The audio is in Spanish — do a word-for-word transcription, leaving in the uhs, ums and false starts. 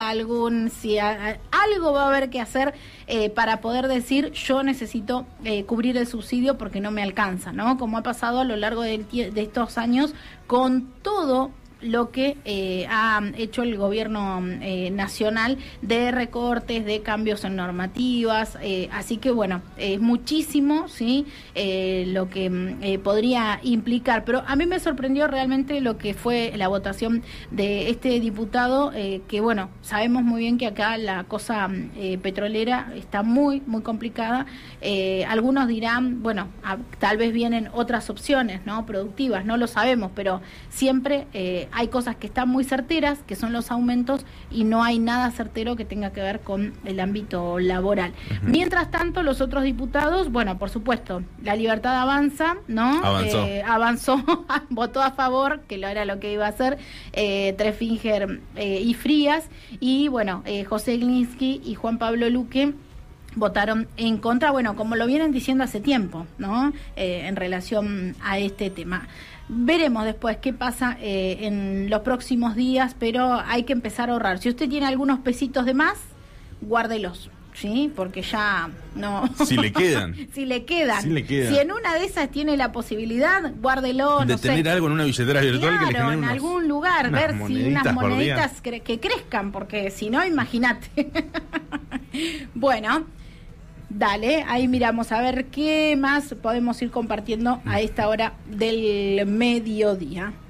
algún, si a, a, algo va a haber que hacer eh, para poder decir yo necesito eh, cubrir el subsidio porque no me alcanza, ¿no? Como ha pasado a lo largo de, de estos años con todo lo que eh, ha hecho el gobierno eh, nacional de recortes, de cambios en normativas, eh, así que bueno, es eh, muchísimo, sí, eh, lo que eh, podría implicar, pero a mí me sorprendió realmente lo que fue la votación de este diputado, eh, que bueno, sabemos muy bien que acá la cosa eh, petrolera está muy, muy complicada, eh, algunos dirán, bueno, a, tal vez vienen otras opciones, ¿no? Productivas, no lo sabemos, pero siempre eh, hay cosas que están muy certeras, que son los aumentos, y no hay nada certero que tenga que ver con el ámbito laboral. Uh-huh. Mientras tanto, los otros diputados, bueno, por supuesto, La Libertad Avanza, ¿no? Avanzó. Eh, avanzó, votó a favor, que lo era lo que iba a hacer, eh, Trefinger eh, y Frías, y bueno, eh, José Glinsky y Juan Pablo Luque votaron en contra, bueno, como lo vienen diciendo hace tiempo, ¿no? Eh, en relación a este tema. Veremos después qué pasa eh, en los próximos días, pero hay que empezar a ahorrar. Si usted tiene algunos pesitos de más, guárdelos, ¿sí? Porque ya no... Si le quedan. si le quedan. Si le quedan. Si en una de esas tiene la posibilidad, guárdelo, de no tener sé. algo en una billetera virtual, claro, que le genere en unos, algún lugar, ver si unas moneditas cre- que crezcan, porque si no, imagínate. Bueno... Dale, ahí miramos a ver qué más podemos ir compartiendo a esta hora del mediodía.